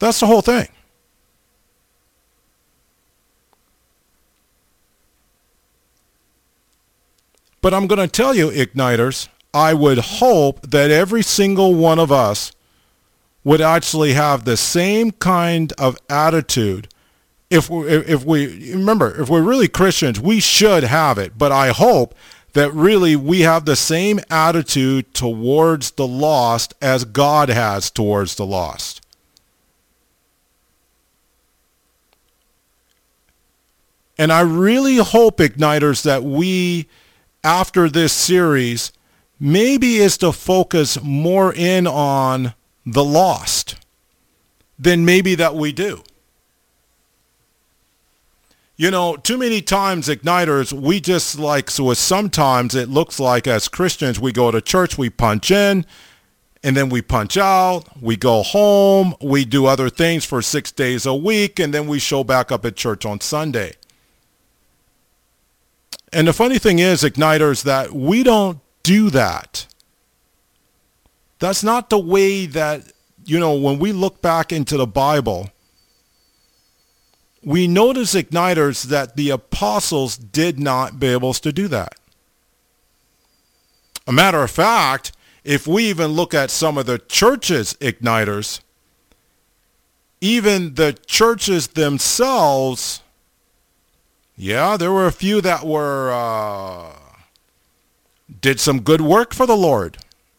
That's the whole thing. But I'm going to tell you, Igniters, I would hope that every single one of us would actually have the same kind of attitude. If we remember, if we're really Christians, we should have it. But I hope that really we have the same attitude towards the lost as God has towards the lost. And I really hope, Igniters, that we, after this series, maybe is to focus more in on the lost than maybe that we do. You know, too many times, Igniters, we just so sometimes it looks like as Christians, we go to church, we punch in, and then we punch out, we go home, we do other things for 6 days a week, and then we show back up at church on Sunday. And the funny thing is, Igniters, that we don't do that. That's not the way that, when we look back into the Bible, we notice, Igniters, that the apostles did not be able to do that. A matter of fact, if we even look at some of the churches, Igniters, even the churches themselves, yeah, there were a few that did some good work for the Lord.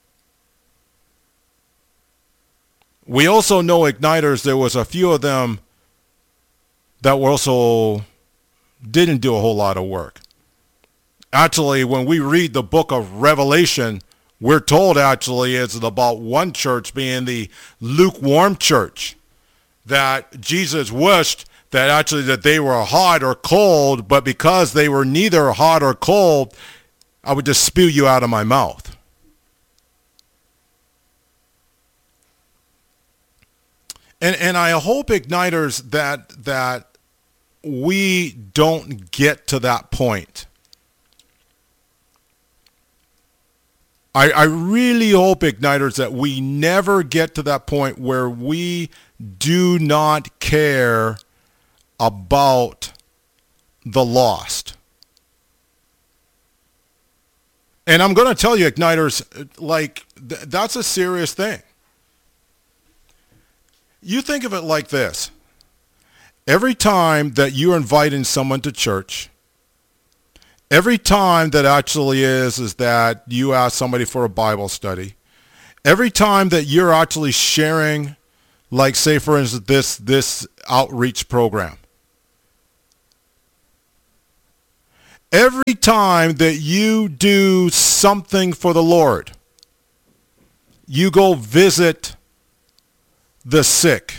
We also know, Igniters, there was a few of them that were also didn't do a whole lot of work. Actually, when we read the book of Revelation, we're told actually it's about one church being the lukewarm church, that Jesus wished that actually that they were hot or cold, but because they were neither hot or cold, I would just spew you out of my mouth. And I hope, Igniters, that we don't get to that point. I really hope, Igniters, that we never get to that point where we do not care about the lost. And I'm going to tell you, Igniters, that's a serious thing. You think of it like this. Every time that you're inviting someone to church, every time that actually is that you ask somebody for a Bible study, every time that you're actually sharing, like say for instance, this outreach program, every time that you do something for the Lord, you go visit the sick,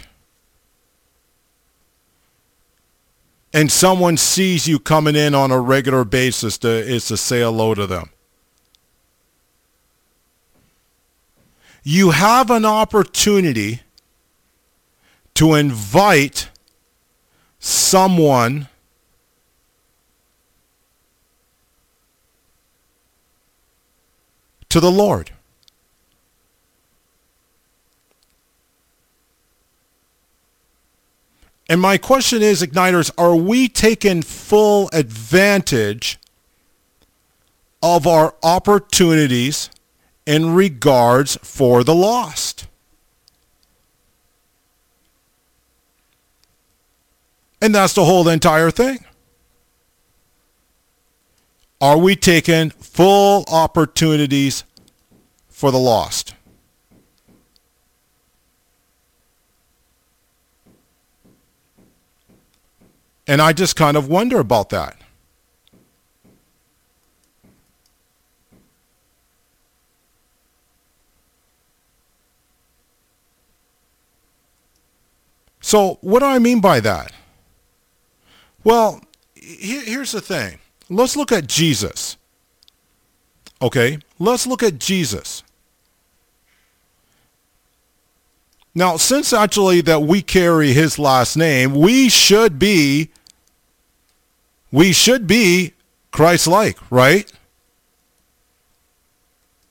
and someone sees you coming in on a regular basis to say hello to them, you have an opportunity to invite someone to the Lord. And my question is, Igniters, are we taking full advantage of our opportunities in regards for the lost? And that's the whole entire thing. Are we taking full opportunities for the lost? And I just kind of wonder about that. So what do I mean by that? Well, here's the thing. Let's look at Jesus. Okay, let's look at Jesus. Now, since actually that we carry his last name, we should be Christ-like, right?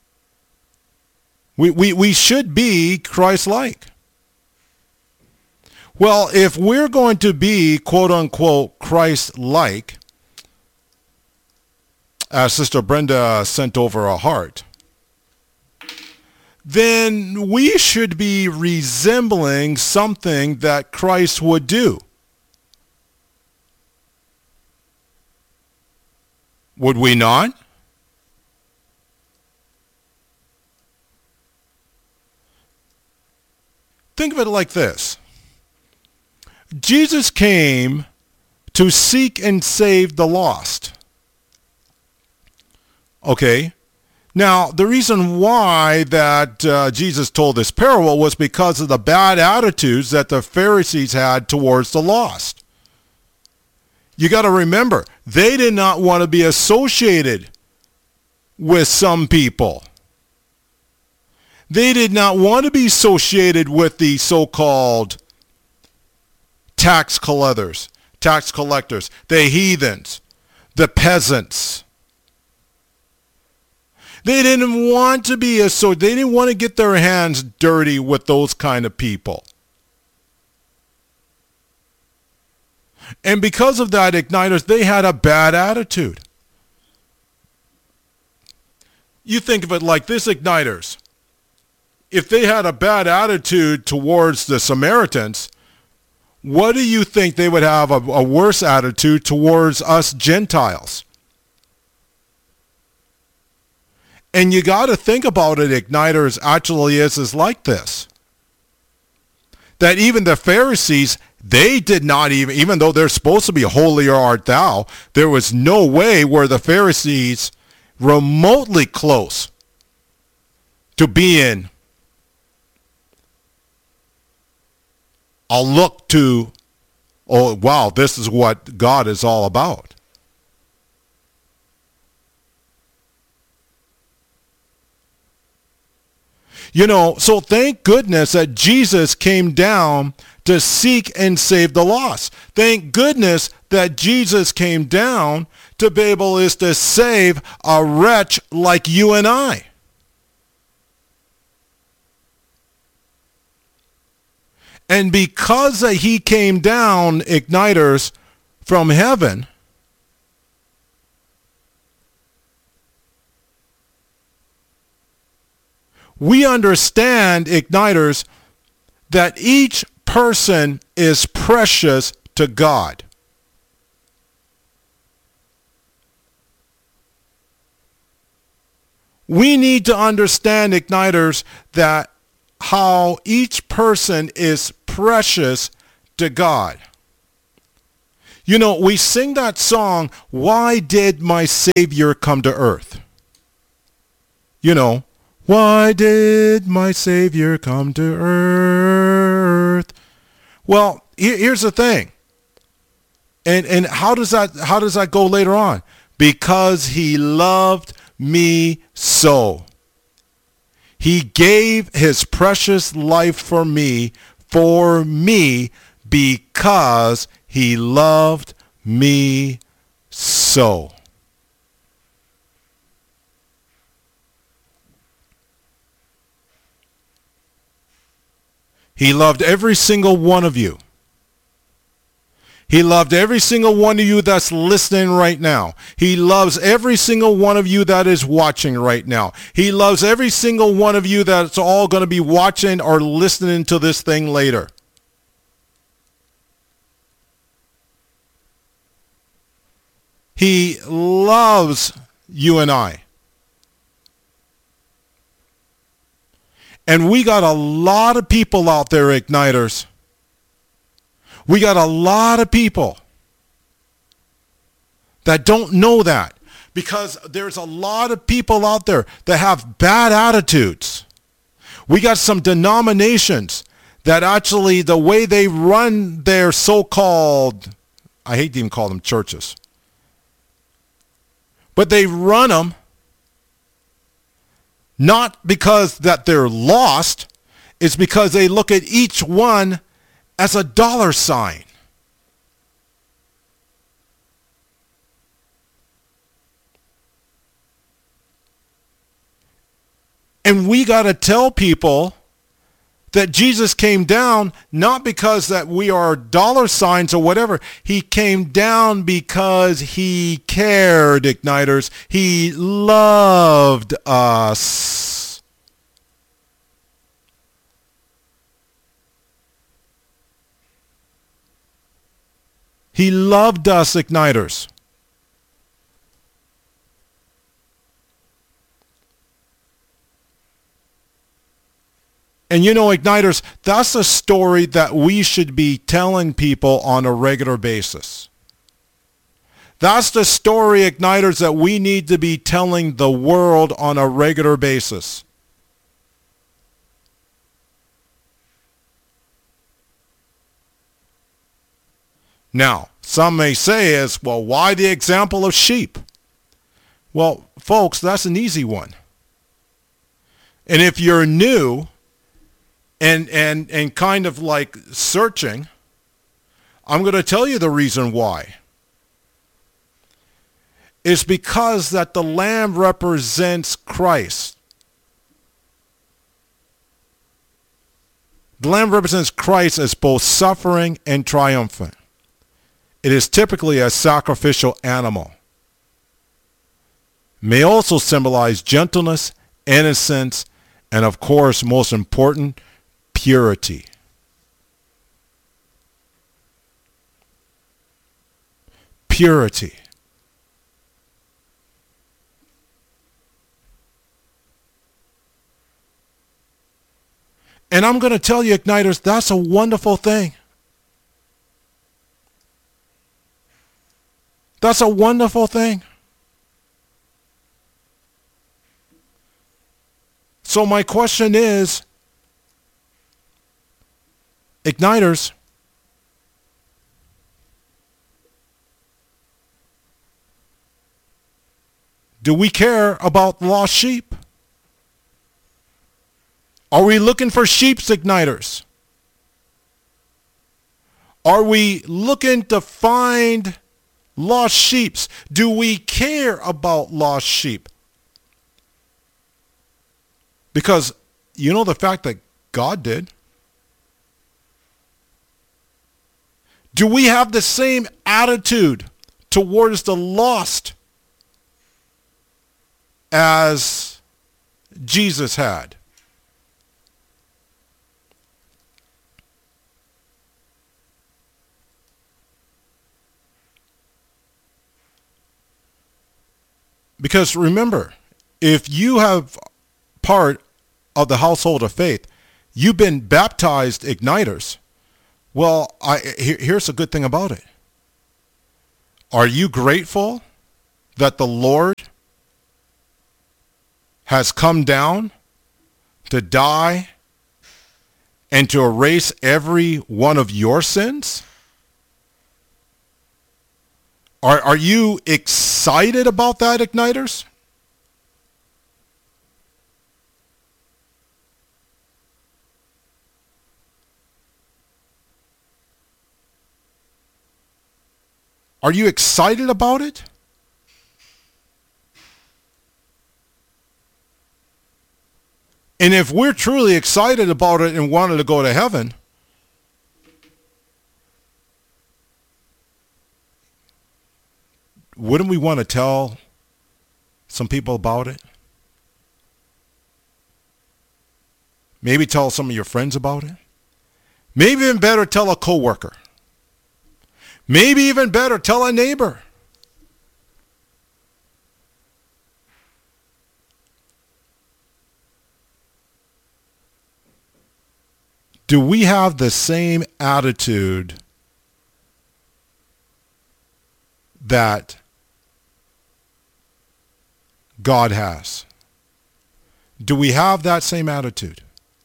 We should be Christ-like. Well, if we're going to be quote unquote Christ-like, as Sister Brenda sent over a heart, then we should be resembling something that Christ would do. Would we not? Think of it like this. Jesus came to seek and save the lost. Okay? Now, the reason why that Jesus told this parable was because of the bad attitudes that the Pharisees had towards the lost. You got to remember, they did not want to be associated with some people. They did not want to be associated with the so-called tax collectors, the heathens, the peasants. They didn't want to be they didn't want to get their hands dirty with those kind of people. And because of that, Igniters, they had a bad attitude. You think of it like this, Igniters. If they had a bad attitude towards the Samaritans, what do you think they would have a worse attitude towards us Gentiles? And you got to think about it, Igniters, actually is like this. That even the Pharisees, they did not even though they're supposed to be holier art thou, there was no way were the Pharisees remotely close to being a look to, oh, wow, this is what God is all about. You know, so thank goodness that Jesus came down to seek and save the lost. Thank goodness that Jesus came down to be able to save a wretch like you and I. And because he came down, Igniters, from heaven, we understand, Igniters, that each person is precious to God. We need to understand, Igniters, that how each person is precious to God. You know, we sing that song, "Why Did My Savior Come to Earth?" You know, why did my Savior come to earth? Well, here's the thing. And how does that go later on? Because he loved me so. He gave his precious life for me because he loved me so. He loved every single one of you. He loved every single one of you that's listening right now. He loves every single one of you that is watching right now. He loves every single one of you that's all going to be watching or listening to this thing later. He loves you and I. And we got a lot of people out there, Igniters. We got a lot of people that don't know that, because there's a lot of people out there that have bad attitudes. We got some denominations that actually the way they run their so-called, I hate to even call them churches, but they run them not because that they're lost, it's because they look at each one as a dollar sign. And we got to tell people that Jesus came down not because that we are dollar signs or whatever. He came down because he cared, Igniters. He loved us. He loved us, Igniters. And you know, Igniters, that's a story that we should be telling people on a regular basis. That's the story, Igniters, that we need to be telling the world on a regular basis. Now, some may say is, well, why the example of sheep? Well, folks, that's an easy one. And if you're new and kind of like searching, I'm going to tell you the reason why. It's because that the lamb represents Christ. The lamb represents Christ as both suffering and triumphant. It is typically a sacrificial animal. May also symbolize gentleness, innocence, and of course, most important, purity. Purity. And I'm going to tell you, Igniters, that's a wonderful thing. That's a wonderful thing. So my question is, Igniters, do we care about lost sheep? Are we looking for sheep's, Igniters? Are we looking to find lost sheeps? Do we care about lost sheep? Because you know the fact that God did. Do we have the same attitude towards the lost as Jesus had? Because remember, if you have part of the household of faith, you've been baptized, Igniters. Well, here's a good thing about it. Are you grateful that the Lord has come down to die and to erase every one of your sins? Are you excited about that, Igniters? Are you excited about it? And if we're truly excited about it and wanted to go to heaven, wouldn't we want to tell some people about it? Maybe tell some of your friends about it. Maybe even better, tell a coworker. Maybe even better, tell a neighbor. Do we have the same attitude that God has? Do we have that same attitude?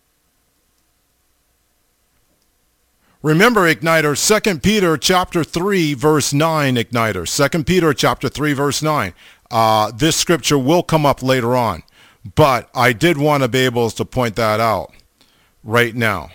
Remember, Igniters, 2 Peter chapter 3, verse 9, Igniters. 2 Peter chapter 3, verse 9. This scripture will come up later on, but I did want to be able to point that out right now.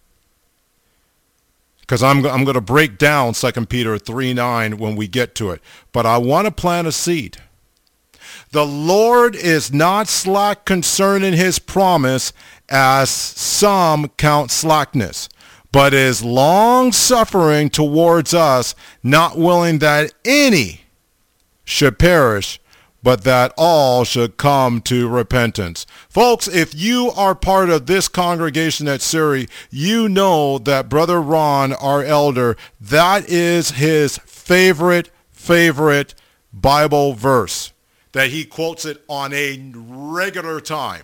Because I'm going to break down 2 Peter 3:9 when we get to it. But I want to plant a seed. The Lord is not slack concerning his promise, as some count slackness, but is long-suffering towards us, not willing that any should perish, but that all should come to repentance. Folks, if you are part of this congregation at Surrey, you know that Brother Ron, our elder, that is his favorite Bible verse, that he quotes it on a regular time.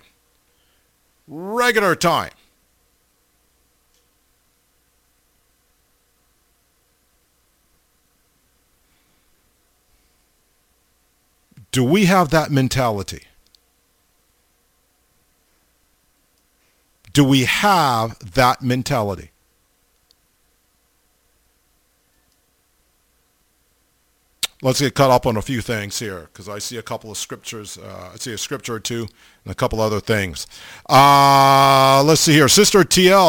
Do we have that mentality? Do we have that mentality? Let's get caught up on a few things here, because I see a couple of scriptures. I see a scripture or two and a couple other things. Let's see here. Sister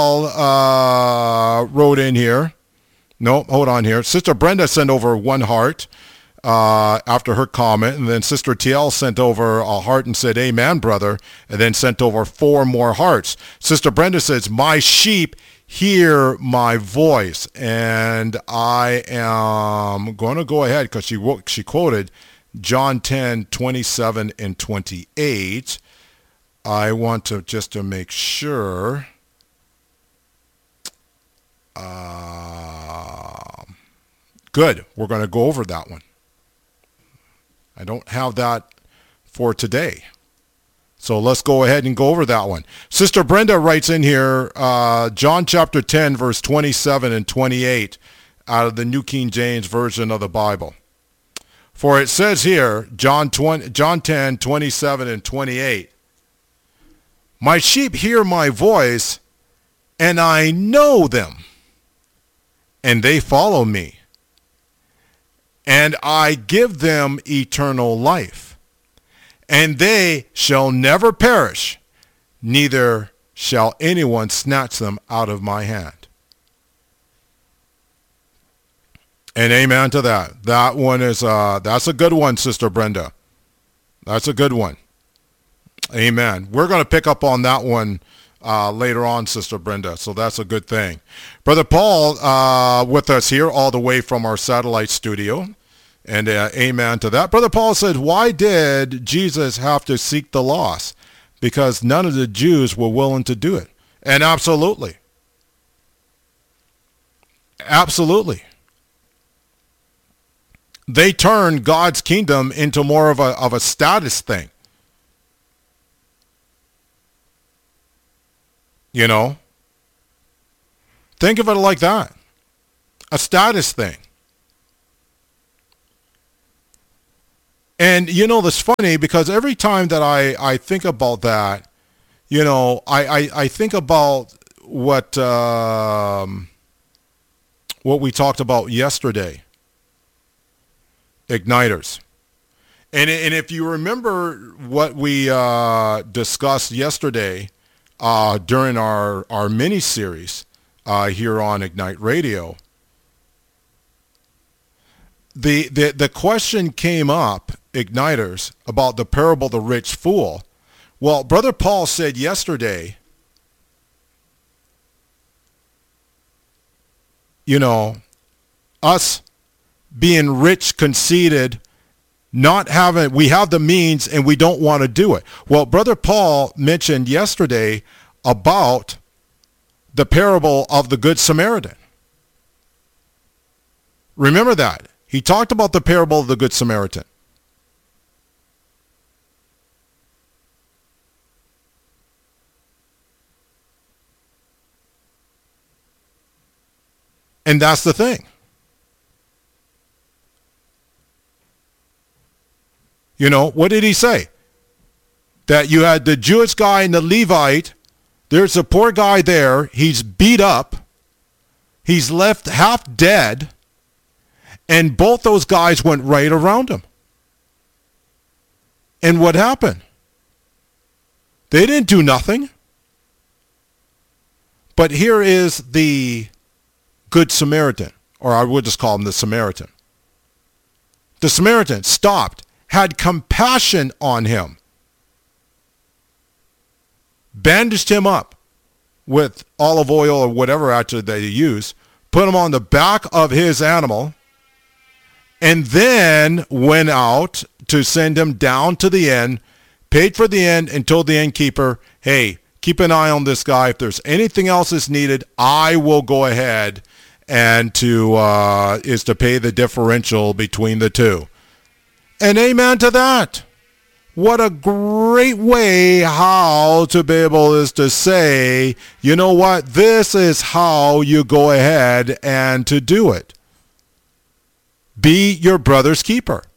TL wrote in here. No, hold on here. Sister Brenda sent over one heart after her comment, and then Sister TL sent over a heart and said, "Amen, brother," and then sent over 4 more hearts. Sister Brenda says, "My sheep hear my voice," and I am going to go ahead because she quoted John 10:27 and 28. I want to just to make sure. Good. We're going to go over that one. I don't have that for today. So let's go ahead and go over that one. Sister Brenda writes in here, John chapter 10, verse 27 and 28 out of the New King James Version of the Bible. For it says here, John 10, 27 and 28, "My sheep hear my voice, and I know them, and they follow me. And I give them eternal life, and they shall never perish, neither shall anyone snatch them out of my hand." And amen to that. That one is, that's a good one, Sister Brenda. That's a good one. Amen. We're going to pick up on that one later on, Sister Brenda, so that's a good thing. Brother Paul with us here all the way from our satellite studio, and amen to that. Brother Paul said, "Why did Jesus have to seek the lost? Because none of the Jews were willing to do it." And absolutely. They turned God's kingdom into more of a status thing. You know? Think of it like that. A status thing. And, you know, that's funny because every time that I think about that, you know, I think about what we talked about yesterday. Igniters. And if you remember what we discussed yesterday during our mini-series here on Ignite Radio, the question came up, Igniters, about the parable of the rich fool. Well, Brother Paul said yesterday, you know, us being rich, conceited, we have the means and we don't want to do it. Well, Brother Paul mentioned yesterday about the parable of the Good Samaritan. Remember that. He talked about the parable of the Good Samaritan. And that's the thing. You know, what did he say? That you had the Jewish guy and the Levite. There's a poor guy there. He's beat up. He's left half dead. And both those guys went right around him. And what happened? They didn't do nothing. But here is the Good Samaritan, or I would just call him the Samaritan. The Samaritan stopped, had compassion on him, bandaged him up with olive oil or whatever actually they use, put him on the back of his animal, and then went out to send him down to the inn, paid for the inn, and told the innkeeper, hey, keep an eye on this guy. If there's anything else that's needed, I will go ahead and to pay the differential between the two. And amen to that. What a great way how to be able is to say, you know what, this is how you go ahead and to do it. Be your brother's keeper.